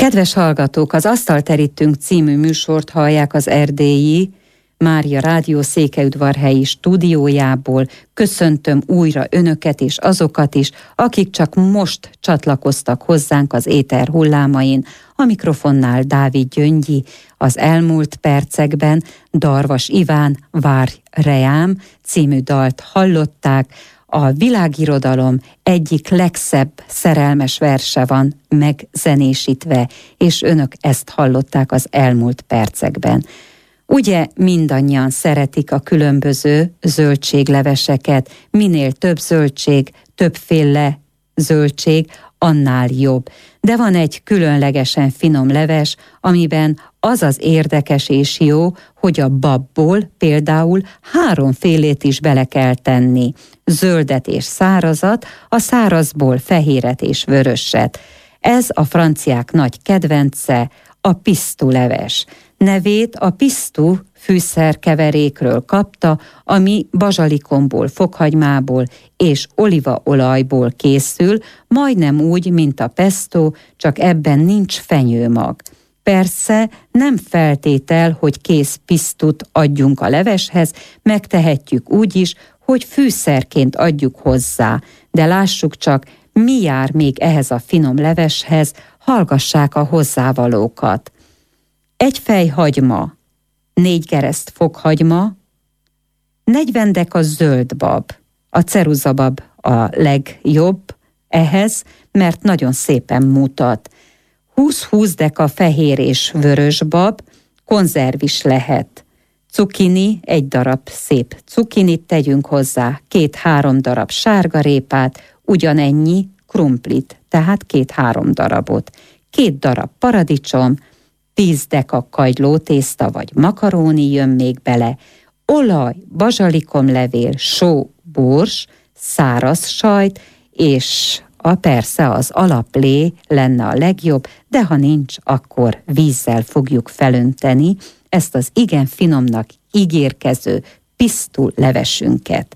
Kedves hallgatók, az Asztalterítünk című műsort hallják az erdélyi Mária Rádió székelyudvarhelyi stúdiójából. Köszöntöm újra önöket és azokat is, akik csak most csatlakoztak hozzánk az éter hullámain. A mikrofonnál Dávid Gyöngyi, az elmúlt percekben Darvas Iván Várj reám című dalt hallották. A világirodalom egyik legszebb szerelmes verse van megzenésítve, és önök ezt hallották az elmúlt percekben. Ugye mindannyian szeretik a különböző zöldségleveseket, minél több zöldség, többféle zöldség, annál jobb. De van egy különlegesen finom leves, amiben az az érdekes és jó, hogy a babból például 3 is bele kell tenni. Zöldet és szárazat, a szárazból fehéret és vöröset. Ez a franciák nagy kedvence, a pisztuleves. Nevét a pisztu fűszerkeverékről kapta, ami bazsalikomból, fokhagymából és olívaolajból készül, majdnem úgy, mint a pesto, csak ebben nincs fenyőmag. Persze nem feltétel, hogy kész pisztut adjunk a leveshez, megtehetjük úgy is, hogy fűszerként adjuk hozzá, de lássuk csak, mi jár még ehhez a finom leveshez, hallgassák a hozzávalókat. 1 fej hagyma, 4 gereszt fokhagyma, 40 deka zöld bab. A ceruzabab a legjobb ehhez, mert nagyon szépen mutat. 20 deka fehér és vörös bab, konzerv is lehet. Cukini, 1 darab szép cukinit tegyünk hozzá, 2-3 darab sárgarépát, ugyanennyi krumplit, tehát 2-3 darabot. 2 darab paradicsom, 10 deka kagylótészta vagy makaróni jön még bele, olaj, bazsalikomlevél, só, bors, száraz sajt, és persze az alaplé lenne a legjobb, de ha nincs, akkor vízzel fogjuk felönteni ezt az igen finomnak ígérkező pisztul levesünket.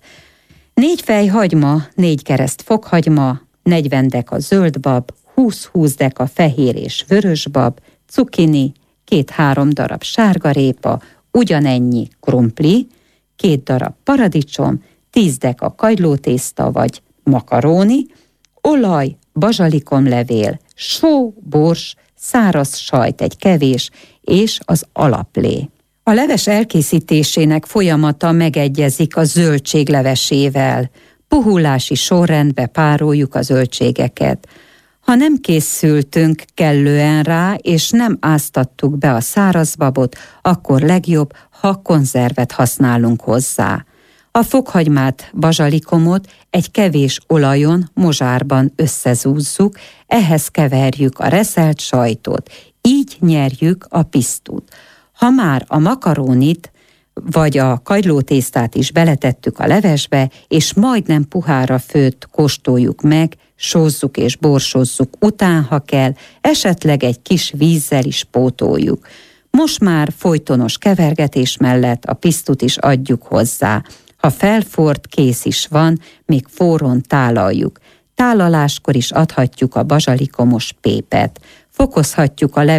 4 fej hagyma, 4 kereszt fokhagyma, 40 deka zöldbab, 20 deka fehér és vörösbab, cukini, 2-3 darab sárgarépa, ugyanennyi krumpli, 2 darab paradicsom, 10 deka kagylótészta vagy makaróni, olaj, bazsalikomlevél, só, bors, száraz sajt egy kevés, és az alaplé. A leves elkészítésének folyamata megegyezik a zöldség levesével. Puhulási sorrendbe pároljuk a zöldségeket. Ha nem készültünk kellően rá, és nem áztattuk be a szárazbabot, akkor legjobb, ha konzervet használunk hozzá. A fokhagymát, bazsalikomot egy kevés olajon, mozsárban összezúzzuk, ehhez keverjük a reszelt sajtot, így nyerjük a pisztut. Ha már a makarónit vagy a kagylótésztát is beletettük a levesbe, és majdnem puhára főtt kóstoljuk meg, sózzuk és borsozzuk után, ha kell, esetleg egy kis vízzel is pótoljuk. Most már folytonos kevergetés mellett a pisztut is adjuk hozzá. Ha felforrt, kész is van, még forrón tálaljuk. Tálaláskor is adhatjuk a bazsalikomos pépet. Fokozhatjuk a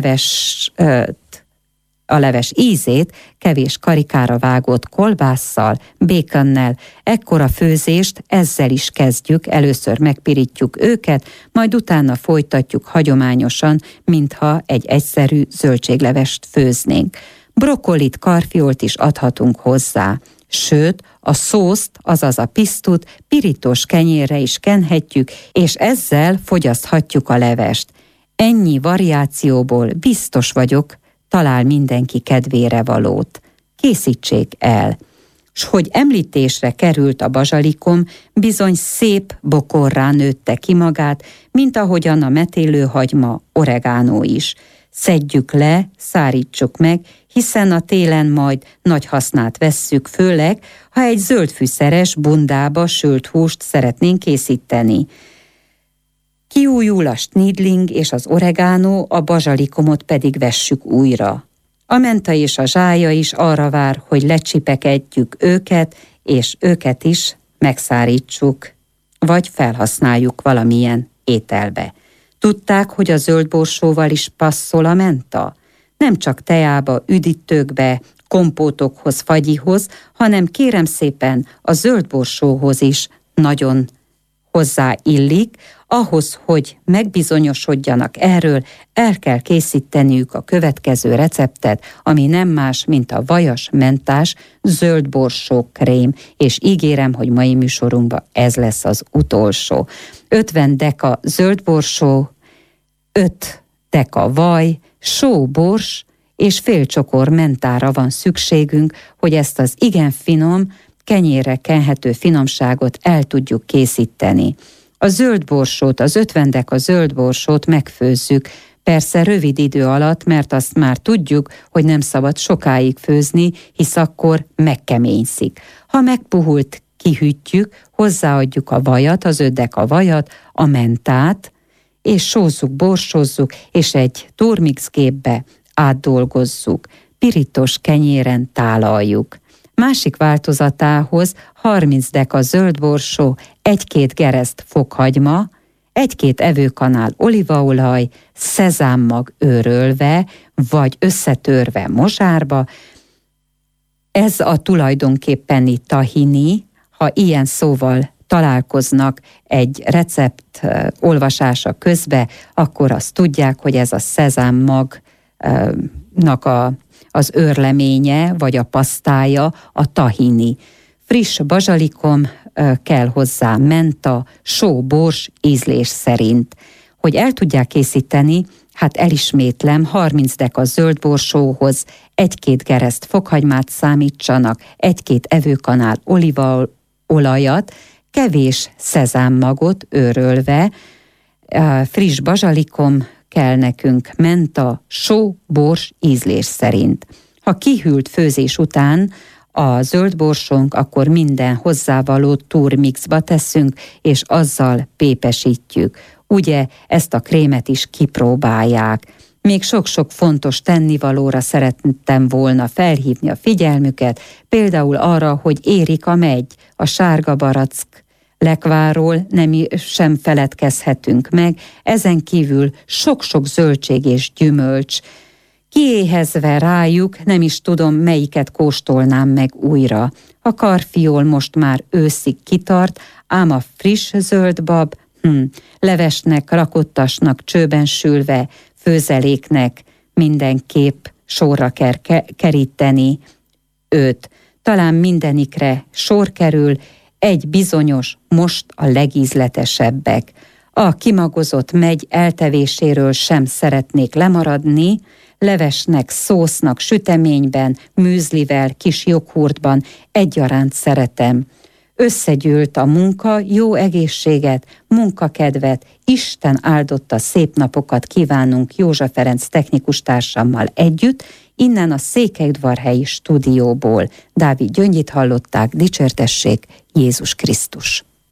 leves ízét kevés karikára vágott kolbásszal, békonnel. Ekkora főzést ezzel is kezdjük, először megpirítjuk őket, majd utána folytatjuk hagyományosan, mintha egy egyszerű zöldséglevest főznénk. Brokkolit, karfiolt is adhatunk hozzá. Sőt, a szószt, azaz a pisztut pirítós kenyérre is kenhetjük, és ezzel fogyaszthatjuk a levest. Ennyi variációból biztos vagyok, talál mindenki kedvére valót. Készítsék el. S hogy említésre került a bazsalikom, bizony szép bokorrá nőtte ki magát, mint ahogyan a metélőhagyma, oregánó is. Szedjük le, szárítsuk meg, hiszen a télen majd nagy hasznát vesszük, főleg, ha egy zöldfűszeres bundába sült húst szeretnénk készíteni. Kiújul a snidling és az oregánó, a bazsalikomot pedig vessük újra. A menta és a zsája is arra vár, hogy lecsipekedjük őket, és őket is megszárítsuk, vagy felhasználjuk valamilyen ételbe. Tudták, hogy a zöldborsóval is passzol a menta? Nem csak teába, üdítőkbe, kompótokhoz, fagyihoz, hanem kérem szépen a zöldborsóhoz is nagyon hozzáillik. Ahhoz, hogy megbizonyosodjanak erről, el kell készíteniük a következő receptet, ami nem más, mint a vajas mentás zöldborsó krém, és ígérem, hogy mai műsorunkban ez lesz az utolsó. 50 deka zöldborsó, 5 deka vaj, sóbors és fél csokor mentára van szükségünk, hogy ezt az igen finom, kenyérre kenhető finomságot el tudjuk készíteni. A zöldborsót, az 50 deka zöldborsót megfőzzük, persze rövid idő alatt, mert azt már tudjuk, hogy nem szabad sokáig főzni, hisz akkor megkeményszik. Ha megpuhult, kihűtjük, hozzáadjuk a vajat, az 5 deka vajat, a mentát, és sózzuk, borsózzuk, és egy turmixgépbe átdolgozzuk. Pirítos kenyéren tálaljuk. Másik változatához 30 deka zöldborsó, 1-2 gereszt fokhagyma, 1-2 evőkanál olívaolaj, szezámmag őrölve, vagy összetörve mozsárba. Ez a tulajdonképpeni tahini, ha ilyen szóval találkoznak egy recept olvasása közben, akkor azt tudják, hogy ez a szezámmagnak az őrleménye, vagy a pasztája, a tahini. Friss bazsalikom kell hozzá, menta, só, bors ízlés szerint. Hogy el tudják készíteni, hát elismétlem, 30 deka zöldborsóhoz 1-2 gereszt fokhagymát számítsanak, 1-2 evőkanál olívaolajat, kevés szezámmagot őrölve, friss bazsalikom kell nekünk, menta, só, bors ízlés szerint. Ha kihűlt főzés után a zöldborsónk, akkor minden hozzávalót turmixba teszünk, és azzal pépesítjük. Ugye ezt a krémet is kipróbálják. Még sok-sok fontos tennivalóra szerettem volna felhívni a figyelmüket, például arra, hogy érik a megy, a sárga barack, lekvárról sem feledkezhetünk meg, ezen kívül sok-sok zöldség és gyümölcs. Kiéhezve rájuk, nem is tudom, melyiket kóstolnám meg újra. A karfiol most már őszig kitart, ám a friss zöldbab, levesnek, rakottasnak, csőben sülve, főzeléknek mindenképp sorra kell keríteni őt. Talán mindenikre sor kerül, egy bizonyos, most a legízletesebbek. A kimagozott megy eltevéséről sem szeretnék lemaradni, levesnek, szósznak, süteményben, műzlivel, kis joghurtban egyaránt szeretem. Összegyűlt a munka, jó egészséget, munkakedvet, Isten áldotta szép napokat kívánunk Józsa Ferenc technikus társammal együtt, innen a Székelyudvarhelyi stúdióból. Dávid Gyöngyit hallották, dicsértessék Jézus Krisztus!